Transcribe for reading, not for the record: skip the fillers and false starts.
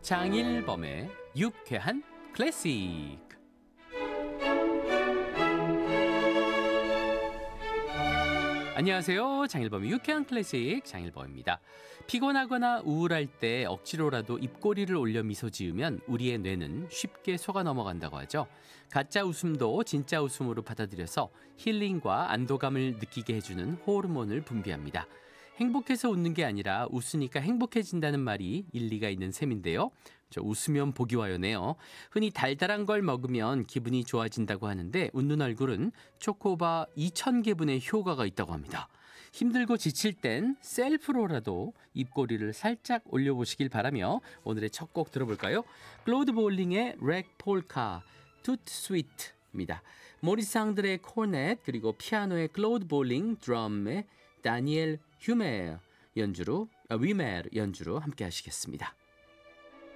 장일범의 유쾌한 클래식. 안녕하세요. 장일범의 유쾌한 클래식 장일범입니다. 피곤하거나 우울할 때 억지로라도 입꼬리를 올려 미소 지으면 우리의 뇌는 쉽게 속아 넘어간다고 하죠. 가짜 웃음도 진짜 웃음으로 받아들여서 힐링과 안도감을 느끼게 해주는 호르몬을 분비합니다. 행복해서 웃는 게 아니라 웃으니까 행복해진다는 말이 일리가 있는 셈인데요. 웃으면 복이 와요네요. 흔히 달달한 걸 먹으면 기분이 좋아진다고 하는데 웃는 얼굴은 초코바 2000개분의 효과가 있다고 합니다. 힘들고 지칠 땐 셀프로라도 입꼬리를 살짝 올려보시길 바라며 오늘의 첫 곡 들어볼까요? 클로드 볼링의 렉 폴카, 투트 스위트입니다. 모리스 앙드레의 코넷, 그리고 피아노의 클로드 볼링, 드럼의 다니엘 위메르 연주로 함께 하시겠습니다.